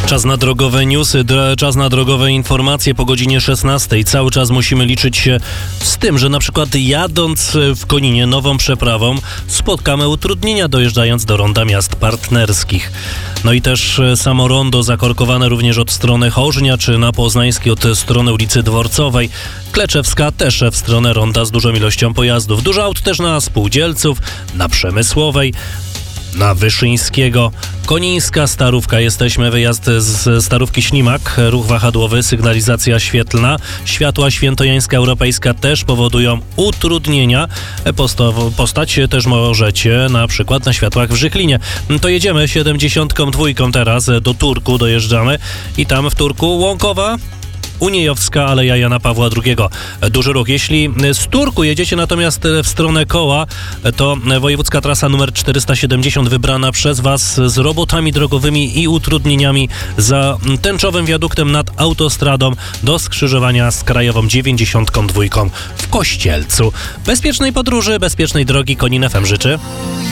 Czas na drogowe newsy, czas na drogowe informacje po godzinie 16. Cały czas musimy liczyć się z tym, że na przykład jadąc w Koninie nową przeprawą spotkamy utrudnienia dojeżdżając do ronda miast partnerskich. No i też samo rondo zakorkowane również od strony Chorznia czy na Poznańskiej od strony ulicy Dworcowej. Kleczewska też w stronę ronda z dużą ilością pojazdów. Dużo aut też na Spółdzielców, na Przemysłowej, na Wyszyńskiego. Konińska Starówka, jesteśmy, wyjazd z Starówki Ślimak, ruch wahadłowy, sygnalizacja świetlna, światła świętojańska, europejska też powodują utrudnienia. Postać też możecie na przykład na światłach w Żychlinie. To jedziemy 72 teraz, do Turku dojeżdżamy i tam w Turku Łąkowa, Uniejowska, Aleja Jana Pawła II. Duży ruch. Jeśli z Turku jedziecie natomiast w stronę Koła, to wojewódzka trasa numer 470 wybrana przez Was z robotami drogowymi i utrudnieniami za tęczowym wiaduktem nad autostradą do skrzyżowania z krajową 92 w Kościelcu. Bezpiecznej podróży, bezpiecznej drogi. Konin FM życzy.